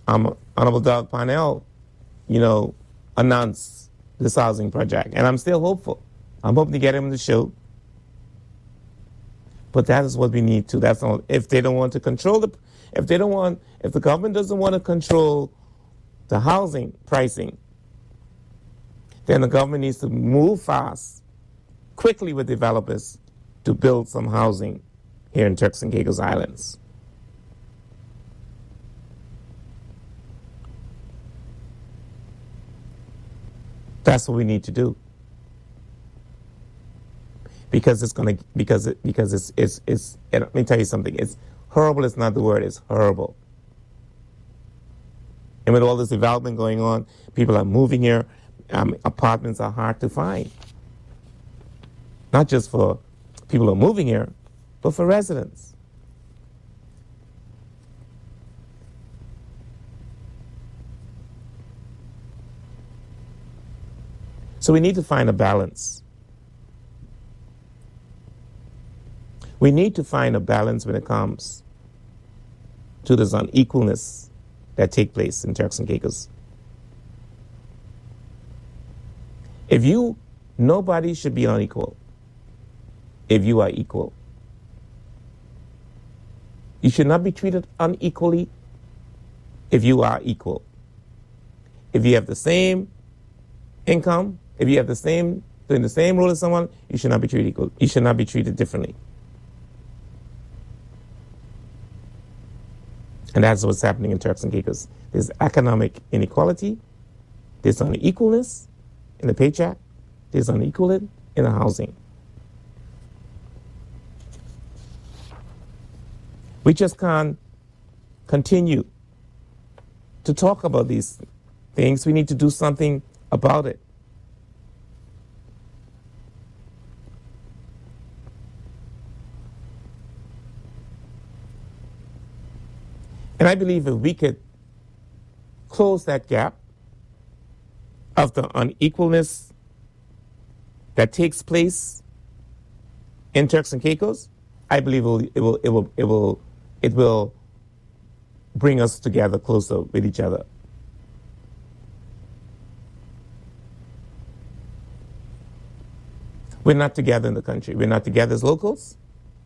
Honorable Doug Parnell, announced this housing project, and I'm still hopeful. I'm hoping to get him on the show. But that is what we need to. That's all. If they don't want to control if the government doesn't want to control the housing pricing, then the government needs to move fast, quickly with developers to build some housing here in Turks and Caicos Islands. That's what we need to do. Because it's going to, because it's, let me tell you something. It's horrible. It's not the word. It's horrible. And with all this development going on, people are moving here. Apartments are hard to find. Not just for people who are moving here, but for residents. So we need to find a balance. We need to find a balance when it comes to this unequalness that take place in Turks and Caicos. Nobody should be unequal if you are equal. You should not be treated unequally if you are equal. If you have the same income, if you have doing the same role as someone, you should not be treated equal. You should not be treated differently. And that's what's happening in Turks and Caicos. There's economic inequality. There's unequalness in the paycheck. There's unequality in the housing. We just can't continue to talk about these things. We need to do something about it. And I believe if we could close that gap of the unequalness that takes place in Turks and Caicos, I believe it will bring us together closer with each other. We're not together in the country. We're not together as locals.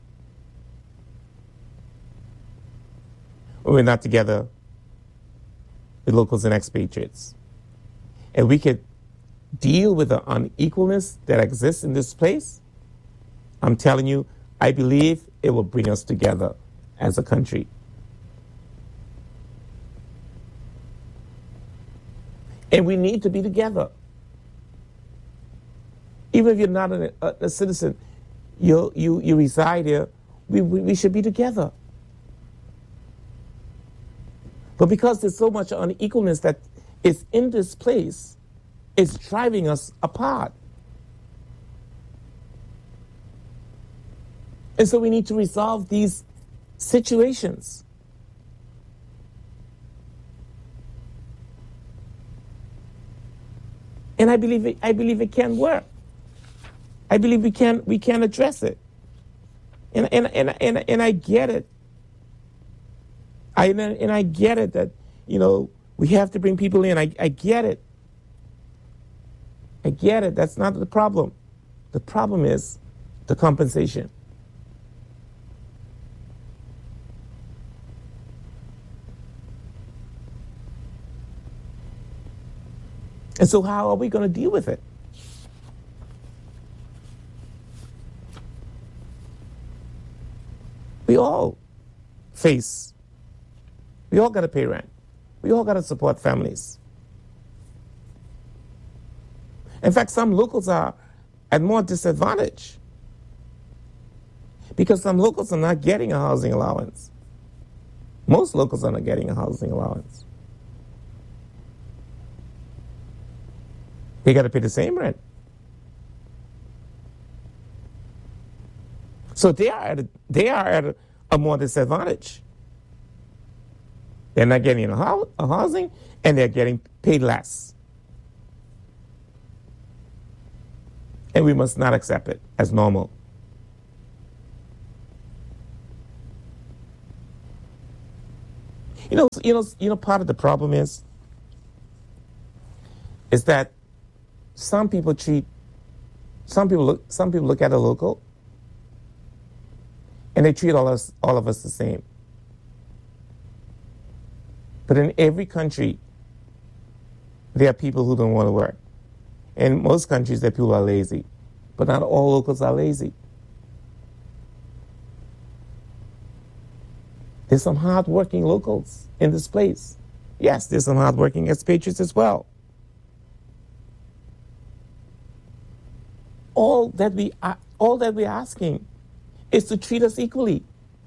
We're not together with locals and expatriates. And we could deal with the unequalness that exists in this place. I'm telling you, I believe it will bring us together as a country. And we need to be together. Even if you're not a citizen, you reside here, we should be together. But because there's so much unequalness that is in this place, it's driving us apart. And so we need to resolve these situations. And I believe it can work. I believe we can address it. And I get it. And I get it that, we have to bring people in. I get it. I get it. That's not the problem. The problem is the compensation. And so how are we going to deal with it? We all got to pay rent. We all got to support families. In fact, some locals are at more disadvantage because some locals are not getting a housing allowance. Most locals are not getting a housing allowance. They got to pay the same rent. So they are at a more disadvantage. They're not getting a housing, and they're getting paid less. And we must not accept it as normal. Part of the problem is that some people look at a local and they treat all of us the same. But in every country, there are people who don't want to work. In most countries, there are people who are lazy. But not all locals are lazy. There's some hard-working locals in this place. Yes, there's some hard-working expatriates as well. All that we're asking is to treat us equally.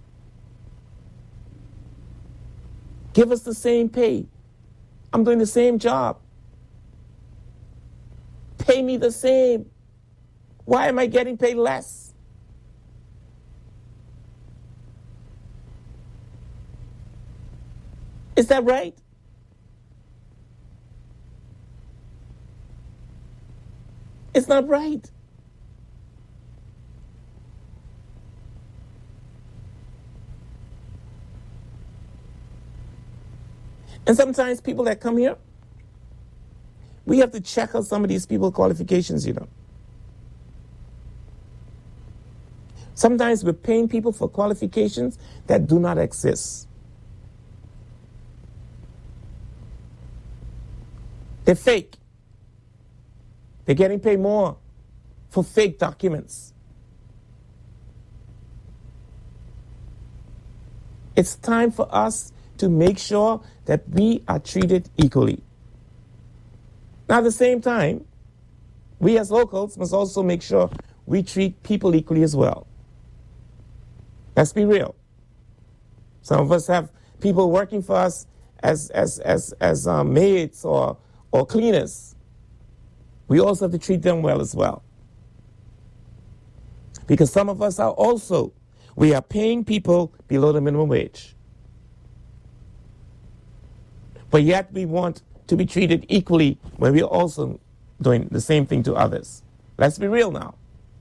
Give us the same pay. I'm doing the same job. Pay me the same. Why am I getting paid less? Is that right? It's not right. And sometimes people that come here, we have to check out some of these people's qualifications, Sometimes we're paying people for qualifications that do not exist. They're fake. They're getting paid more for fake documents. It's time for us to make sure that we are treated equally. Now, at the same time, we as locals must also make sure we treat people equally as well. Let's be real. Some of us have people working for us as maids or cleaners. We also have to treat them well as well. Because some of us we are paying people below the minimum wage. But yet we want to be treated equally when we're also doing the same thing to others. Let's be real now.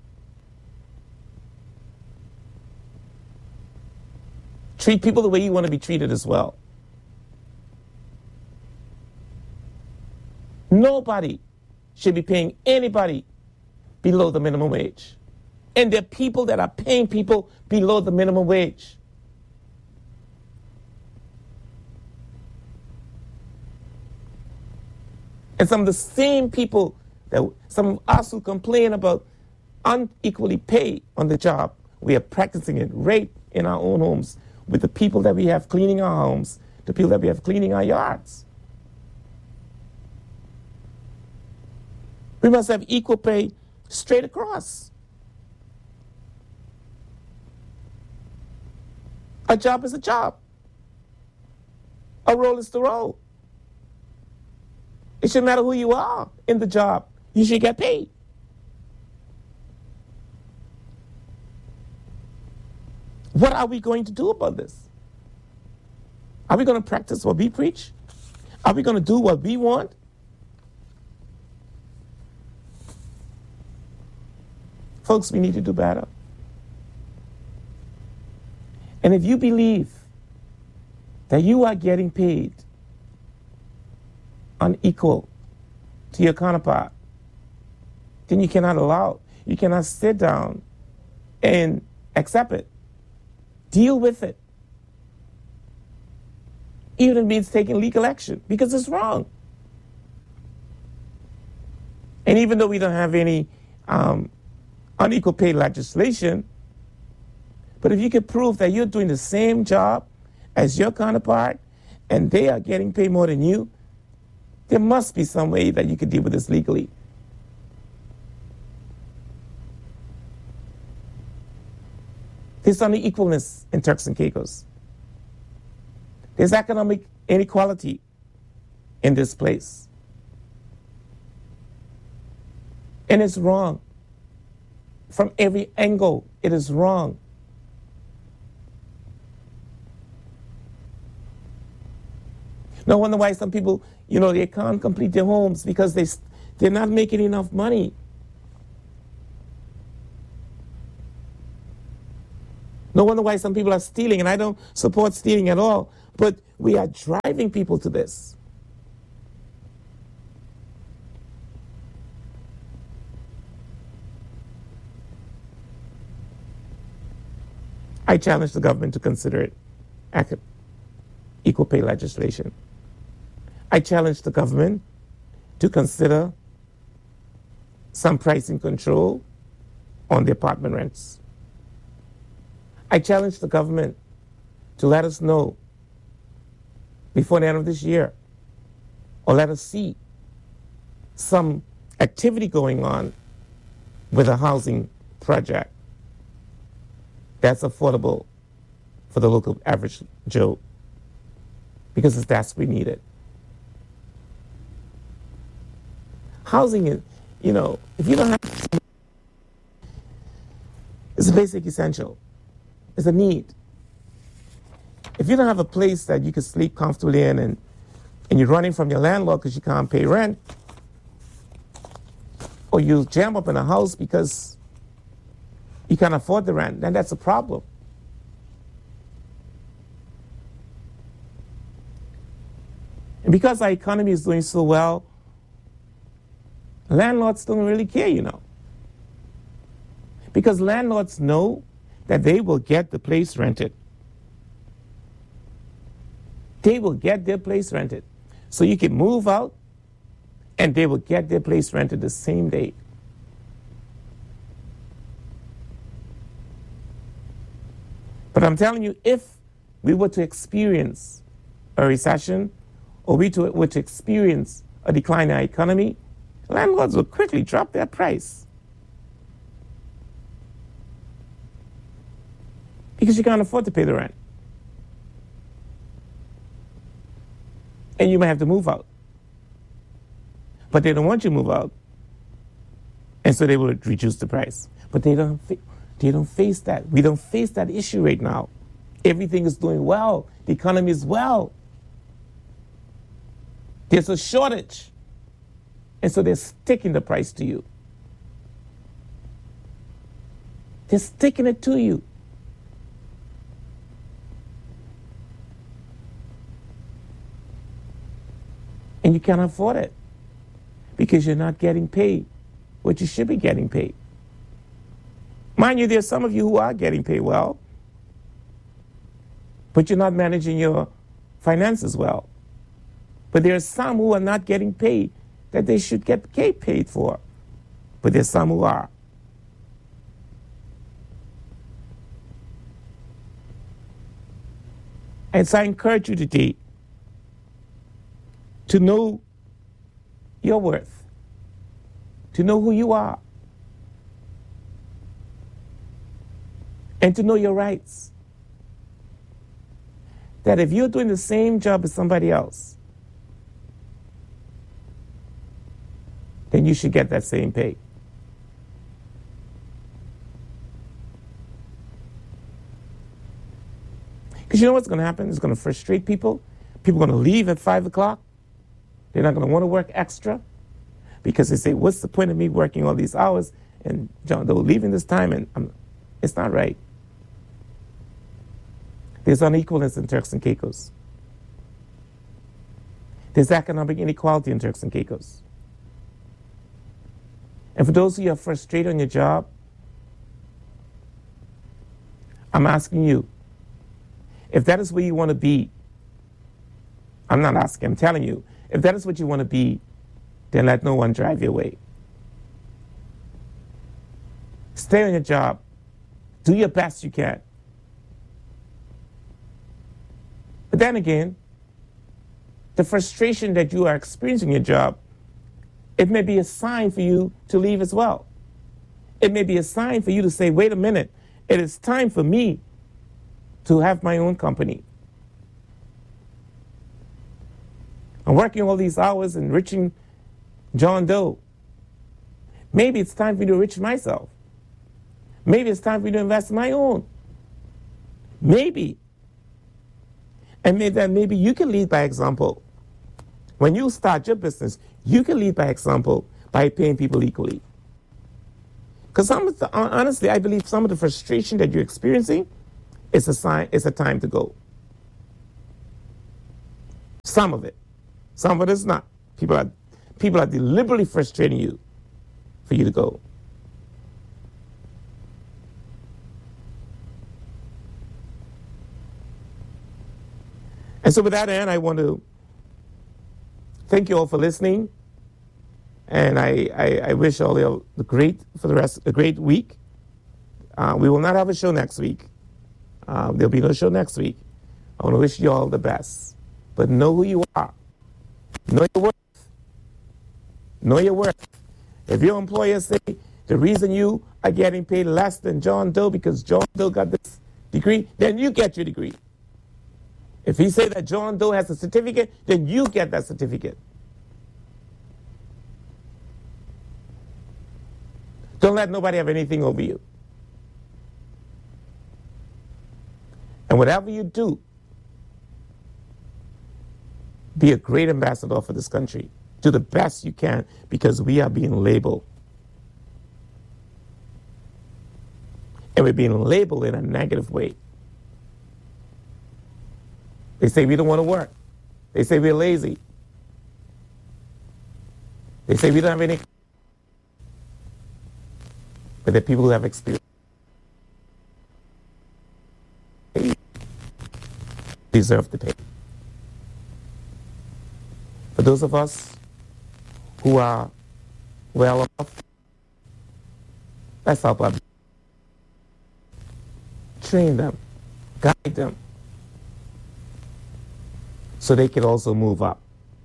Treat people the way you want to be treated as well. Nobody should be paying anybody below the minimum wage. And there are people that are paying people below the minimum wage. And some of the same people, some of us who complain about unequally pay on the job, we are practicing it right in our own homes with the people that we have cleaning our homes, the people that we have cleaning our yards. We must have equal pay straight across. A job is a job. A role is the role. It shouldn't matter who you are in the job. You should get paid. What are we going to do about this? Are we going to practice what we preach? Are we going to do what we want? Folks, we need to do better. And if you believe that you are getting paid unequal to your counterpart, then you cannot sit down and accept it. Deal with it. Even if it means taking legal action, because it's wrong. And even though we don't have any unequal pay legislation, but if you can prove that you're doing the same job as your counterpart and they are getting paid more than you, there must be some way that you can deal with this legally. There's unequalness in Turks and Caicos. There's economic inequality in this place. And it's wrong. From every angle, it is wrong. No wonder why some people, they can't complete their homes because they're not making enough money. No wonder why some people are stealing, and I don't support stealing at all. But we are driving people to this. I challenge the government to consider it equal pay legislation. I challenge the government to consider some pricing control on the apartment rents. I challenge the government to let us know before the end of this year, or let us see some activity going on with a housing project that's affordable for the local average Joe, because it's desperately needed. Housing is, if you don't have, it's a basic essential. It's a need. If you don't have a place that you can sleep comfortably in, and you're running from your landlord because you can't pay rent, or you jam up in a house because you can't afford the rent, then that's a problem. And because our economy is doing so well, landlords don't really care, Because landlords know that they will get the place rented. They will get their place rented. So you can move out and they will get their place rented the same day. But I'm telling you, if we were to experience a recession, or we were to experience a decline in our economy, landlords will quickly drop their price. Because you can't afford to pay the rent. And you might have to move out. But they don't want you to move out. And so they will reduce the price. But they don't face that. We don't face that issue right now. Everything is doing well. The economy is well. There's a shortage. And so they're sticking the price to you. They're sticking it to you. And you can't afford it because you're not getting paid what you should be getting paid. Mind you, there's some of you who are getting paid well, but you're not managing your finances well. But there are some who are not getting paid that they should get paid for. But there's some who are. And so I encourage you today to know your worth, to know who you are, and to know your rights. That if you're doing the same job as somebody else, then you should get that same pay. Because you know what's going to happen? It's going to frustrate people. People are going to leave at 5 o'clock. They're not going to want to work extra because they say, what's the point of me working all these hours? And John, they're leaving this time, and it's not right. There's unequalness in Turks and Caicos. There's economic inequality in Turks and Caicos. And for those of you who are frustrated on your job, I'm asking you, if that is where you want to be, I'm not asking, I'm telling you, if that is what you want to be, then let no one drive you away. Stay on your job. Do your best you can. But then again, the frustration that you are experiencing in your job, it may be a sign for you to leave as well. It may be a sign for you to say, wait a minute, it is time for me to have my own company. I'm working all these hours enriching John Doe. Maybe it's time for me to enrich myself. Maybe it's time for me to invest in my own. Maybe. And maybe you can lead by example. When you start your business, you can lead by example by paying people equally. Because honestly, I believe some of the frustration that you're experiencing is a sign, it's a time to go. Some of it. Some of it is not. People are deliberately frustrating you for you to go. And so with that end, I want to thank you all for listening. And I wish all you a great week. We will not have a show next week. There'll be no show next week. I want to wish you all the best. But know who you are. Know your worth. Know your worth. If your employer say the reason you are getting paid less than John Doe because John Doe got this degree, then you get your degree. If he say that John Doe has a certificate, then you get that certificate. Don't let nobody have anything over you. And whatever you do, be a great ambassador for this country. Do the best you can because we are being labeled. And we're being labeled in a negative way. They say we don't want to work. They say we're lazy. They say we don't have any. But there are people who have experience. They deserve to pay. For those of us who are well off, let's help them. Train them, guide them, so they can also move up.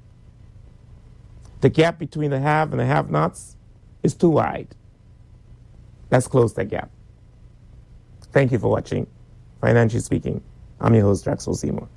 The gap between the have and the have-nots is too wide. Let's close that gap. Thank you for watching. Financially Speaking, I'm your host, Drexel Seymour.